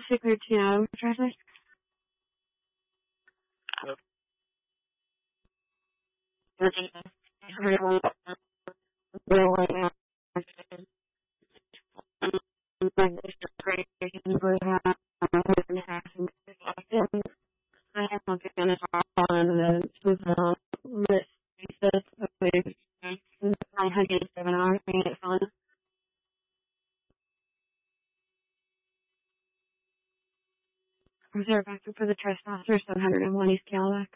613 Adam for traffic. Yep. I have something on this on the list. It says 907 hours being it fun. Reserve factor for the trespasser, 701 East Cadillac.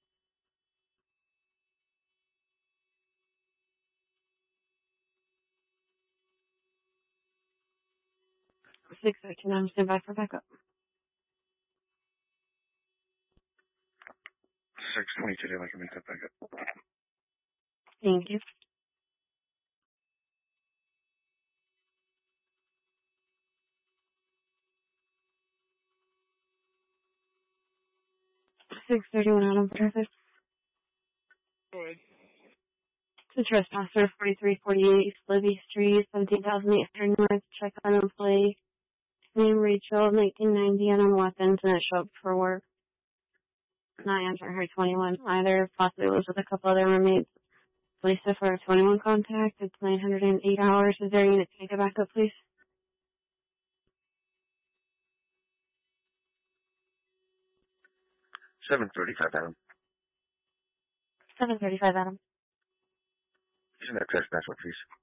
613, I'm standing by for backup. 622, I can make that back up. Thank you. $631 Adam for traffic. Go ahead. The trespasser, 4348 East Libby Street, 17,800 North. Check on employee. Name Rachel, 1990, on weapons, and it showed up for work. Not answering her 21 either. Possibly was with a couple other roommates. Lisa for a 21 contact. It's 908 hours. Is there a unit to take it back up, please? 735, Adam. 735, Adam. Send that text back, please.